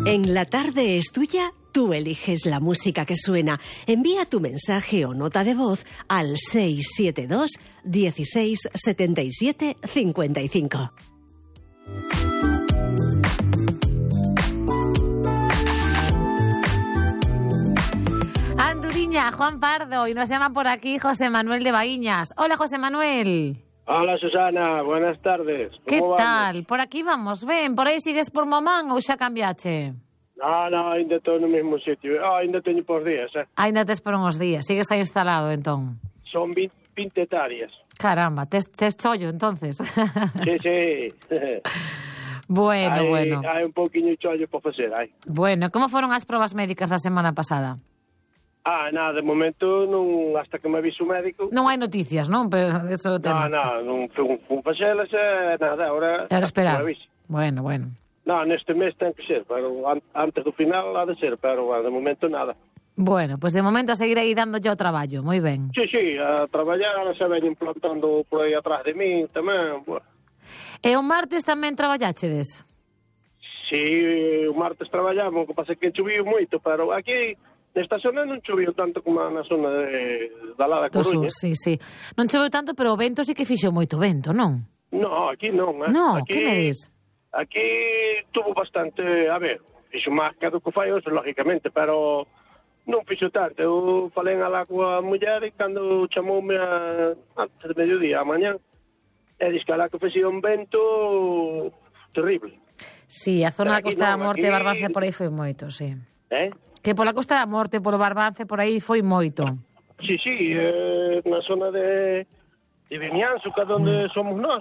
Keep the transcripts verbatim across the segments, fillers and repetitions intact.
En La Tarde es Tuya, tú eliges la música que suena. Envía tu mensaje o nota de voz al seis siete dos, dieciséis, setenta y siete, cincuenta y cinco. Anduriña, Juan Pardo, y nos llama por aquí José Manuel de Baíñas. Hola, José Manuel. Hola, Susana, buenas tardes. ¿Qué tal? Por aquí vamos, ven, por aí sigues por Momán ou xa cambiache? No, no, ainda estou no mesmo sitio. Oh, ainda teño por días, eh. Ainda tes por uns días, sigues aí instalado, entón. Son vinte hectáreas. Caramba, tes, tes chollo, entonces. Sí, sí. Bueno, hai, bueno. Hai un pouquiño de chollo por facer, hai. Bueno, como foron as probas médicas da semana pasada? Ah, nada, de momento non, hasta que me aviso o médico. Non hai noticias, non? Pero eso é o tema. No, no, non fun, fun facelas e nada, ahora... Era esperar. Bueno, bueno. No, neste mes ten que ser, pero an, antes do final ha de ser, pero bueno, de momento nada. Bueno, pues de momento a seguir aí dando yo traballo, moi ben. Sí, sí, a traballar, se ven implantando por aí atrás de min tamén, bueno. E o martes tamén traballáchedes? Sí, o martes traballamos, o que pasa é que choviu moito, pero aquí... Nesta zona non choveu tanto como na zona de, da lá da Coruña. Sur, sí, sí. Non choveu tanto, pero o vento sí que fixo moito vento, non? No, aquí non. Eh? No, aquí, que me dis? Aquí tuvo bastante, a ver, fixo máis que do que fai hoxe, lógicamente, pero non fixo tanto. Eu falei alá coa muller e cando chamoume a, antes de mediodía, a mañán, e dix que alá que fixía un vento terrible. Sí, a zona da Costa da Morte e aquí... Barbancia por aí foi moito, sí. Eh? Que pola Costa da Morte, polo Barbance, por aí foi moito. Sí, sí, eh, na zona de, de Vimianzo, que é onde mm. somos nós.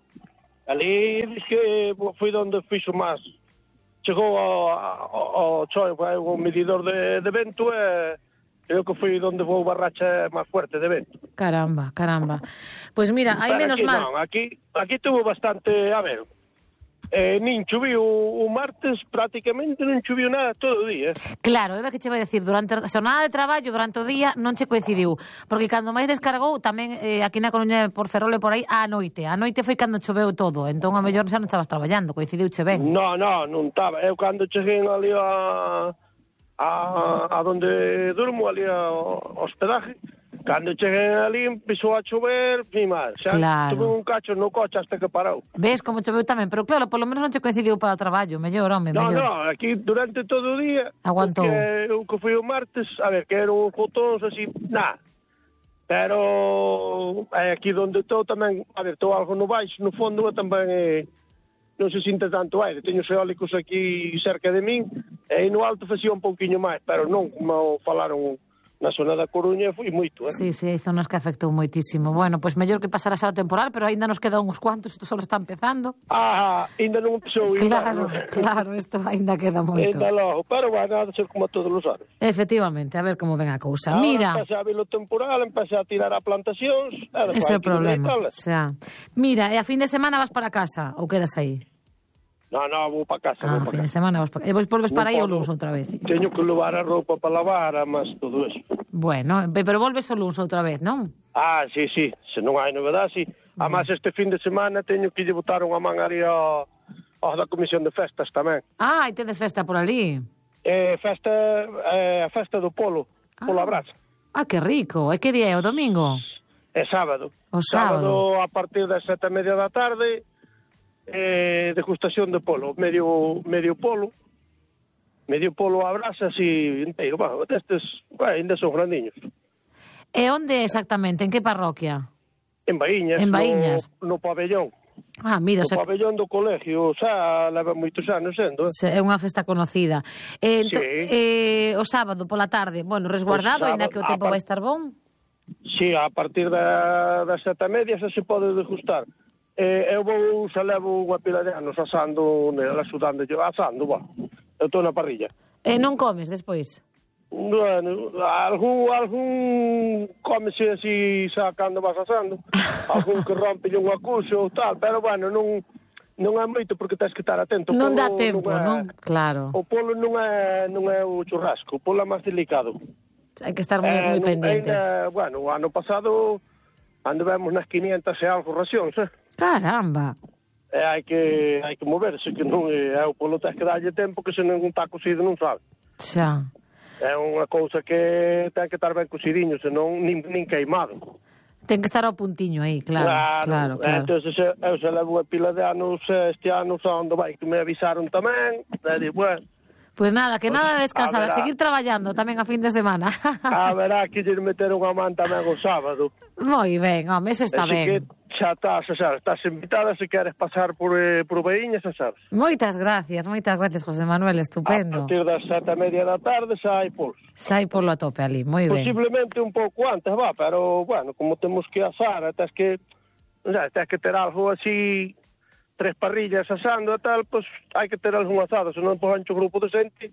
Ali, diz que foi onde fixo máis. Chegou ao, ao, ao choi, foi o medidor de, de vento e eu que fui onde vou barracha máis fuerte de vento. Caramba, caramba. Pois pues mira, hai menos aquí, mal. Non, aquí, aquí tuvo bastante, a ver... Eh, nin choviu o martes, prácticamente non choviu nada todo o día. Claro, é que che vai decir, durante a xornada de traballo, durante o día, non che coincidiu. Porque cando máis descargou, tamén eh, aquí na Coruña, por Ferrol e por aí, á noite. A noite foi cando choveu todo, entón a mellor xa non estabas traballando, coincidiu che ben. No, no, non estaba. Eu cando cheguei ali a, a, a donde durmo, ali ao hospedaje, cando cheguei ali, empezou a chover, fin mal, xa claro. Tuve un cacho no coche hasta que parou. Ves como choveu tamén, pero claro, polo menos non che coincidiu para o traballo, mellor, home, no, mellor. No, no, aquí durante todo o día, aguantou. O que foi o martes, a ver, que eran uns fotóns así, nada. Pero é aquí donde estou tamén, a ver, estou algo no baixo, no fondo, tamén é, non se sinte tanto aire. Teño os eólicos aquí cerca de min, e no alto facía un pouquiño máis, pero non como falaron na zona da Coruña foi moito, eh? Sí, sí, hai zonas que afectou moitísimo. Bueno, pois pues mellor que pasara xa o temporal, pero aínda nos quedan uns cuantos, isto só está empezando. Ah, ainda non empezou. Claro, igual, claro, isto aínda queda moito. Ainda logo, pero bueno, ha de ser como todos os anos. Efectivamente, a ver como ven a cousa. Ahora Mira, empeza a vir o temporal, empeza a tirar a plantacións. Ese é o problema, xa. Mira, e a fin de semana vas para casa ou quedas aí? No, no, vou para casa. Ah, vou fin para de semana vas para casa. E vos volves para aí o luns outra vez? Teño que levar a roupa para lavar, mas todo eso. Bueno, pero volves o luns outra vez, non? Ah, sí, sí, se non hai novedade, sí. Además, este fin de semana teño que lle botar unha man ali ao, ao da Comisión de Festas tamén. Ah, e tedes festa por ali? Eh, festa, eh, a festa do polo, ah. Pola Brasa. Ah, que rico. E que día é o domingo? É sábado. O sábado. Sábado a partir das sete e media da tarde, eh, degustación de polo, medio medio polo, medio polo a brasa, así, inteiro, bueno, destes, bueno, ainda son grandiños. E onde exactamente? En que parroquia? En Baíñas, en Baíñas. No, no pabellón. Ah, mira, no o sea... pabellón do colegio, xa leva moitos anos sendo, eh? É unha festa conocida. Eh, ento, sí. eh, o sábado pola tarde, bueno, resguardado, aínda que o tempo par... vai estar bon? Sí, a partir da, das sete e media xa se pode degustar. Eh, eu vou, xa levo unha pila de anos asando, axudando, asando, bo. Eu estou na parrilla. E non comes despois? Bueno, algún, algún cómese así xa cando vas asando, algún que rompe un acuso ou tal, pero bueno, non, non é moito porque tens que estar atento. Non dá tempo, non, é, non? Claro. O polo non é, non é o churrasco, o polo é máis delicado. Hai que estar moi, eh, moi pendiente. Ainda, bueno, o ano pasado anduvemos nas quinientas e algo racións, eh? Caramba. e hai que hai que moverse, que non é, é o polo tens que darlle tempo, que se non está cocido non sabe. Xa. É unha cousa que ten que estar ben cocidinho, senón nin, nin queimado. Ten que estar ao puntiño aí, claro. Claro, claro, claro. Entón, eu se levo a pila de anos, este ano, onde vai, que me avisaron tamén, e di, bueno, Pois pues nada, que pues, nada de descansar, a, a seguir traballando tamén a fin de semana. a verá que lle meter unha man tamén o sábado. Moi ben, home, eso está Así ben. que xa estás, xa sabes, estás invitada se queres pasar por, eh, por Baíña, xa sabes. Moitas gracias, moitas gracias, José Manuel, estupendo. A partir das sete e media da tarde xa hai polos. Sai polo a tope ali, moi ben. Posiblemente un pouco antes, va, pero, bueno, como temos que asar, tens que, non sei, tens que ter algo así, tres parrillas asando e tal, pois hai que ter algún asado, senón pois ancho grupo de xente.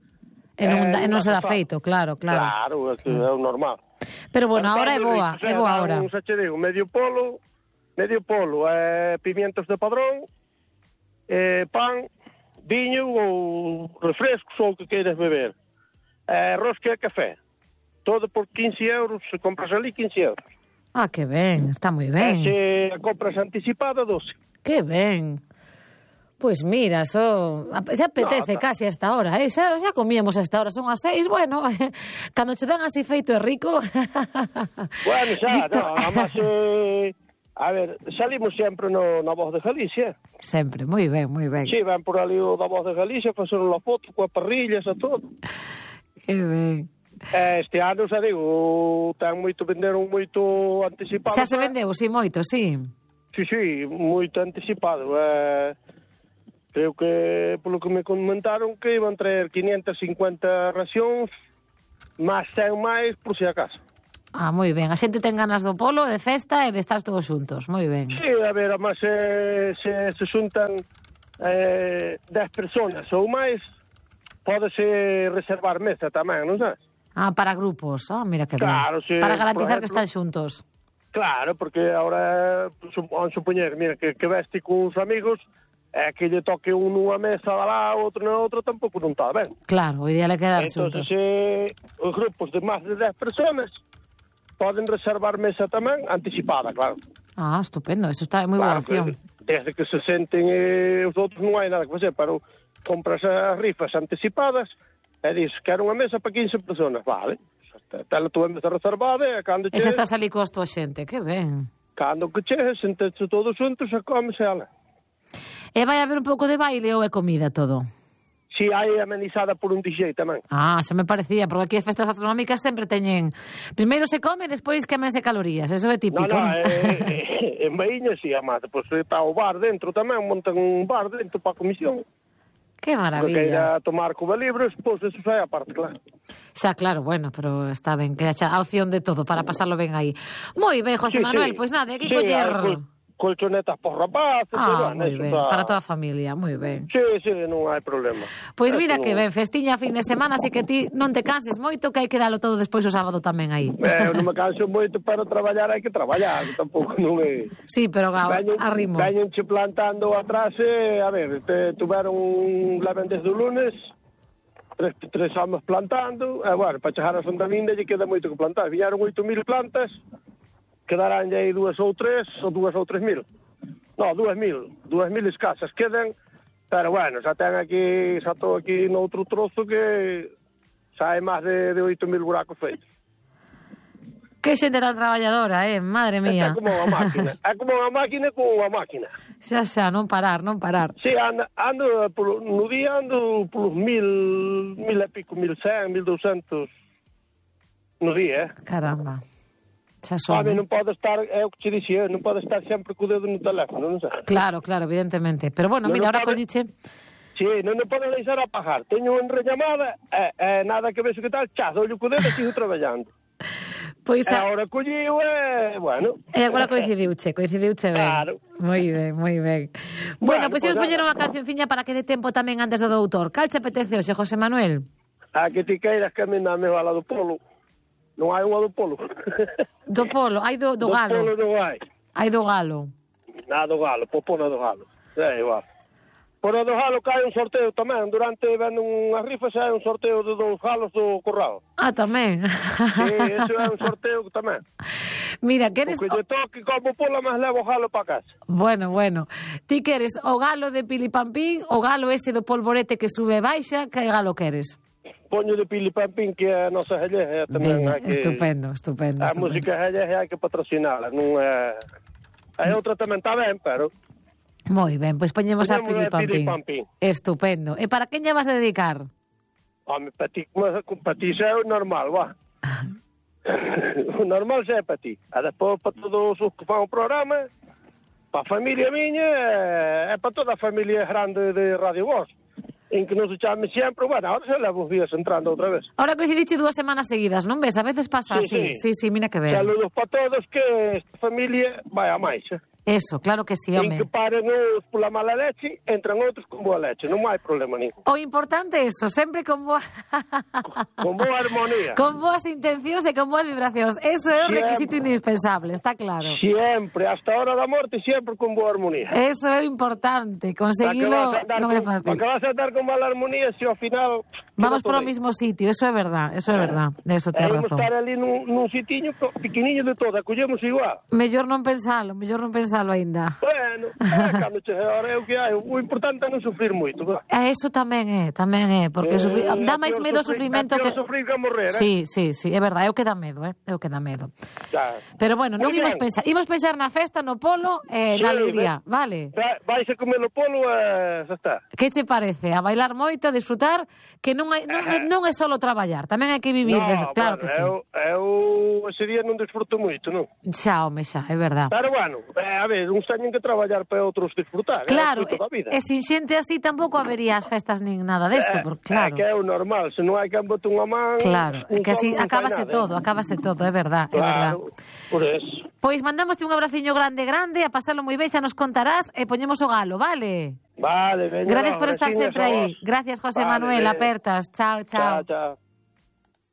E non, eh, e non se dá asado. feito, claro, claro. Claro, é, que é o normal. Pero bueno, Pero ahora é está boa, rico, é boa ahora. Un, xa che digo, medio polo, medio polo, eh, pimientos de padrón, eh, pan, viño ou refrescos ou o que queiras beber. Eh, rosca e café. Todo por quince euros, se compras ali quince euros. Ah, que ben, está moi E ben. se compras anticipada, doce. Que ben. Pois mira, so, xa apetece No, ta- casi a esta hora, eh? xa, xa comíamos a esta hora, son as seis, bueno, cando che dan así feito e rico. Bueno, xa, Víctor. no, además, eh, a ver, salimos sempre no, na Voz de Galicia. Sempre, moi ben, moi ben. Si, ven por ali o da Voz de Galicia, facer unha foto coas parrillas e todo. Que ben. Eh, Este ano, xa digo, ten moito, venderon moito anticipado. Xa se vendeu, si, moito, si. Si, si, moito anticipado. Eh, creo que, polo que me comentaron, que iban traer quinientas e cincuenta racións, máis cen máis, por si acaso. Ah, moi ben. A xente ten ganas do polo, de festa e de estar todos xuntos. Moi ben. Sí, a ver, además, se, se, se xuntan eh, dez personas ou máis, pódese reservar mesa tamén, non sabes? Ah, para grupos. Ah, mira que ben. Claro, sí, Para por garantizar que ejemplo. están xuntos. Claro, porque ahora, vamos supoñer, mira, que, que veste con uns amigos, é que lle toque un nunha mesa da lá, outro na outra, tampouco non está ben. Claro, o ideal é quedar Entón, xuntos. se os grupos de máis de dez personas poden reservar mesa tamén anticipada, claro. Ah, estupendo, eso está moi boa Claro, opción. que desde que se senten eh, os outros non hai nada que facer, pero compras as rifas anticipadas e dis, quero unha mesa para quince personas, vale. Ten a tua mesa reservada e cando E se chegues, estás ali coa tua xente, que ben. cando que chegues, sentense todos xuntos e comes ela. E vai haber un pouco de baile ou é comida todo? Si hai amenizada por un D J tamén. Ah, xa me parecía, porque aquí as festas astronómicas sempre teñen... Primeiro se come, despois quemense calorías, eso é típico. No, no, eh, en Baíña si, amado, pois está o bar dentro tamén, montan un bar dentro para a comisión. Que Porque ir maravilla. a tomar Cuba Libres, pois eso xa é a parte, claro. Xa, claro, bueno, pero está ben, que haxa a opción de todo para pasarlo ben aí. Moi ben, José Sí, Manuel, sí. pois nada, hai que Sí, coller... hai col- colchonetas por rapaces, Ah, bueno, moi eso ben, xa- para toda a familia, moi ben. Sí, sí, non hai problema. Pois Eso mira non- que ben, festiña a fin de semana, así que ti non te canses moito, que hai que dalo todo despois o sábado tamén aí. Eh, eu non me canso moito, pero traballar hai que traballar, tampouco non é... Sí, pero a, Veñen, a ritmo. veñenche plantando atrás, e, a ver, te, tuveron un leven desde o lunes, tres, tres anos plantando, e, bueno, para chegar a Santa Vinda lle queda moito que plantar. Viñeron oito mil plantas, quedarán aí dúas ou tres, ou dúas ou tres mil. No, dúas mil, dúas mil escasas quedan, pero bueno, xa ten aquí, xa estou aquí noutro trozo que xa hai máis de, de oito mil buracos feitos. Que xente tan traballadora, eh, madre mía. É como unha máquina, é como unha máquina con unha máquina. Xa, xa, non parar, non parar. Sí, ando, ando polo, no día ando polos mil, mil e pico, mil cen, mil douscentos no día, eh? Caramba. Xa A mí son. non pode estar, é o que che dixía, non pode estar sempre co dedo no teléfono, non sei. Claro, claro, evidentemente. Pero bueno, Non mira, nos ahora pode- colliche... Sí, non me pode deixar apagar. Teño unha rellamada, e, e nada que vexo que tal, chá, dou co dedo e sigo traballando. Pois E a... agora colliu e, bueno... E agora coincidiuche, coincidiuche ben. Claro. Moi ben, moi ben. Bueno, Bueno, pois pois imos poñer nada. unha cancionciña para que dé tempo tamén antes do doutor. Cal te apetece hoxe, José Manuel? A que ti queiras que me dame a la do polo. Non hai unha do polo. Do polo, hai do, do Do galo. polo non hai. Hai do galo. Nada do galo, pois pon a do galo. É igual. Por a do galo cae un sorteo tamén. Durante vendo unhas rifas hai un sorteo de dous galos do corral. Ah, tamén. Sí, eso é un sorteo tamén. Mira, queres... Porque yo toque como pola, mas levo galo para casa. Bueno, bueno. Ti queres o galo de Pilipampín, o galo ese do polvorete que sube e baixa, que galo queres? Poño de Pilipampín, que é a nosa gelleja tamén. Venga, hai que... estupendo, estupendo. A estupendo. música gelleja hai que patrocinala, non é... A outra tamén está ben, pero... Moi ben, pois poñemos a Poñemos a Pilipampín. Pilipampín. Estupendo. E para quen lle vas a dedicar? Home, para ti, para ti xa é o normal, va. O normal xa é para ti. E depois para todos os que fan o programa, para a familia miña, é para toda a familia grande de Radio Voz. En que nos chame sempre, bueno, ahora xa levo os días entrando outra vez. Ahora coincidiche dúas semanas seguidas, non ves? A veces pasa Sí, así. sí. Sí, sí, mira que ben. Saludos para todos, que esta familia vai a máis. Eh? Eso, claro que sí, En que home. paren uns pola mala leche, entran outros con boa leche, non hai problema ningún. O importante é eso, sempre con boa... Con boa armonía. con boas intencións e con boas vibracións. Eso é o Siempre. requisito indispensable, está claro. Siempre, hasta a hora da morte, sempre con boa armonía. Eso é importante, conseguilo non é fácil. Porque vas a andar con mala armonía se ao final... Vamos por o mismo sitio, eso é verdad, eso é verdad, eso te É has imos razón. estar ali nun, nun sitiño pequeniño de todo, acollemos igual. Mellor non pensalo, mellor non pensalo aínda. Bueno, é, cando chegue a hora é o que hai, o importante é non sufrir moito. Va? E eso tamén é, tamén é, porque Eh, sufri... dá é máis peor medo o sufrir- sufrimento é peor que... sufrir que morrer, eh? Sí, sí, sí, é verdade, é o que dá medo, eh? É o que dá medo. Ya. Pero bueno, non Muy imos ben. pensar, imos pensar na festa, no polo e Sí, na alegría, vale? Va- Vais a comer o polo e xa está. Que che parece? A bailar moito, a disfrutar, que non, hai, non, é- non é solo traballar, tamén hai que vivir, No, des... claro bueno, que sí. eu, eu ese día non disfruto moito, non? Xa, home, xa, é verdad. Pero bueno, eh, a ver, uns teñen que traballar para outros disfrutar, Claro, é o da vida. e, e sin xente así tampouco habería as festas nin nada desto, Eh, porque claro. É que é o normal, se non hai quen bote unha man... Claro, é un que así solo non fai acábase nada, todo, eh. acábase todo, é verdad, é verdad. Claro, por eso. Pois mandámoste un abraciño grande, grande, a pasalo moi ben, xa nos contarás e poñemos o galo, vale? Vale, veña. Gracias va, por estar veciñas sempre a aí. vos. Gracias, José Vale, Manuel, ve. apertas. Chao, chao. Chao, chao.